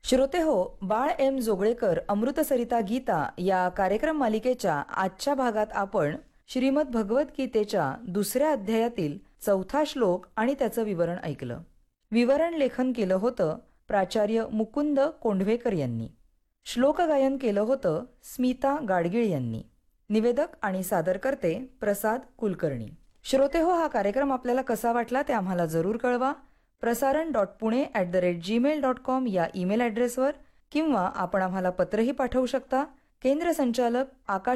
श्रोते हो, बाळ एम जोगळेकर अमृतसरिता गीता या कार्यक्रम मालिकेच्या आजच्या भागात आपण श्रीमद भगवद्गीतेच्या दुसऱ्या अध्यायातील 4था श्लोक आणि त्याचं विवरण ऐकलं. विवरण लेखन केलं होतं प्राचार्य मुकुंद कोंढवेकर यांनी. श्लोक गायन केलं होतं स्मिता गाडगीळ यांनी. निवेदक आणि सादरकर्ते प्रसाद कुलकर्णी. श्रोते हो, हा कार्यक्रम आपल्याला कसा वाटला ते आम्हाला जरूर कळवा. प्रसारण.पुणे@gmail.com या ईमेल ॲड्रेसवर, किंवा आपण आम्हाला पत्रही पाठवू शकता. केंद्र संचालक आकाश